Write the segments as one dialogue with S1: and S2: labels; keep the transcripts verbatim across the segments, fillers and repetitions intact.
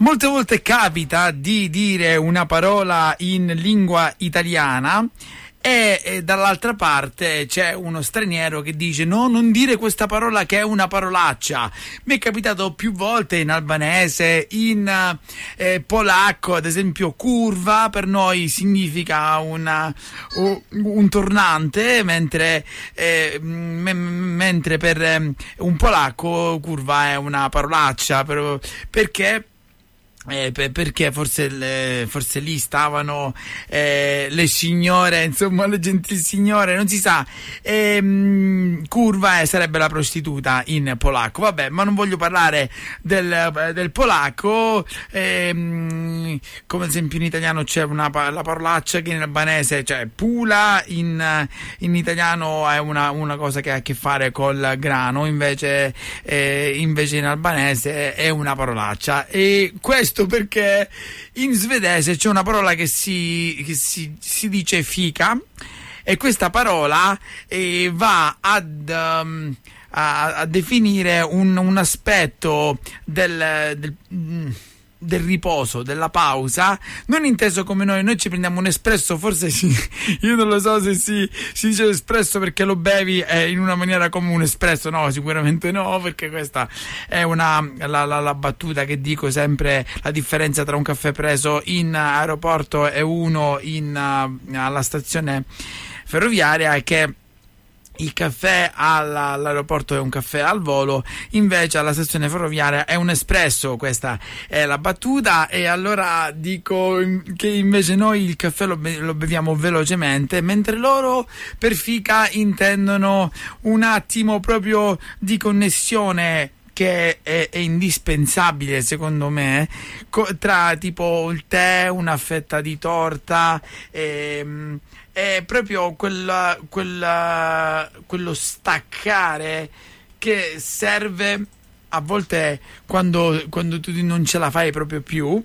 S1: Molte volte capita di dire una parola in lingua italiana e, e dall'altra parte c'è uno straniero che dice no, non dire questa parola che è una parolaccia. Mi è capitato più volte in albanese, in eh, polacco, ad esempio curva per noi significa una, un, un tornante, mentre, eh, m- mentre per eh, un polacco curva è una parolaccia, per, perché Eh, perché forse, le, forse lì stavano eh, le signore, insomma le gentili signore, non si sa. ehm, curva eh, sarebbe la prostituta in polacco, vabbè, ma non voglio parlare del, del polacco. ehm, come ad esempio in italiano c'è una la parolaccia che in albanese, cioè pula in, in italiano è una, una cosa che ha a che fare col grano, invece, eh, invece in albanese è una parolaccia. E questo perché in svedese c'è una parola che si, che si, si dice fica, e questa parola eh, va ad, um, a, a definire un, un aspetto del, del del riposo, della pausa, non inteso come noi, noi ci prendiamo un espresso, forse sì, io non lo so se si, si dice espresso perché lo bevi eh, in una maniera come un espresso, no, sicuramente no, perché questa è una, la, la, la battuta che dico sempre, la differenza tra un caffè preso in aeroporto e uno in, uh, alla stazione ferroviaria è che il caffè all'aeroporto è un caffè al volo, invece alla stazione ferroviaria è un espresso. Questa è la battuta. E allora dico che invece noi il caffè lo, be- lo beviamo velocemente, mentre loro per fica intendono un attimo proprio di connessione che è, è indispensabile secondo me, co- tra tipo il tè, una fetta di torta, ehm, è proprio quella, quella, quello staccare che serve a volte quando, quando tu non ce la fai proprio più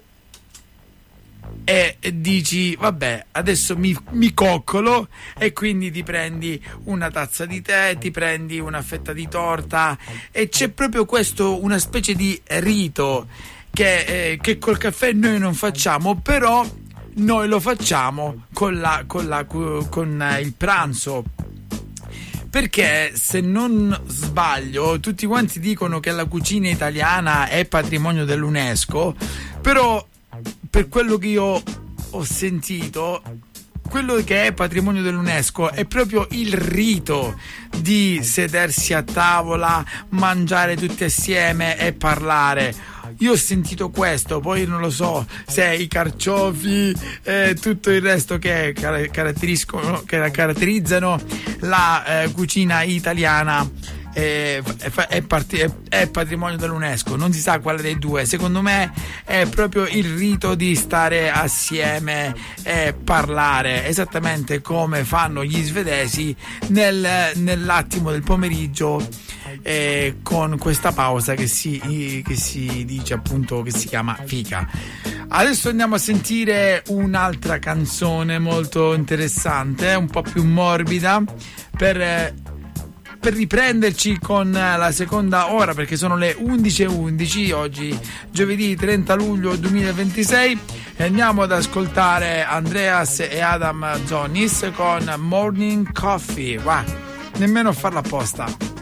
S1: e, e dici vabbè adesso mi, mi coccolo, e quindi ti prendi una tazza di tè, ti prendi una fetta di torta, e c'è proprio questo, una specie di rito che, eh, che col caffè noi non facciamo, però noi lo facciamo con, la, con, la, con il pranzo, perché se non sbaglio tutti quanti dicono che la cucina italiana è patrimonio dell'UNESCO, però per quello che io ho sentito, quello che è patrimonio dell'UNESCO è proprio il rito di sedersi a tavola, mangiare tutti assieme e parlare. Io ho sentito questo, poi non lo so se i carciofi e eh, tutto il resto che, caratteriscono, che caratterizzano la eh, cucina italiana È, è, è, è patrimonio dell'UNESCO, non si sa quale dei due. Secondo me è proprio il rito di stare assieme e parlare, esattamente come fanno gli svedesi nel, nell'attimo del pomeriggio, eh, con questa pausa che si, che si dice appunto, che si chiama fica. Adesso andiamo a sentire un'altra canzone molto interessante, un po' più morbida, per per riprenderci con la seconda ora, perché sono le undici e undici oggi, giovedì trenta luglio duemilaventisei, e andiamo ad ascoltare Andreas e Adam Zonis con Morning Coffee. Va, nemmeno a farla apposta.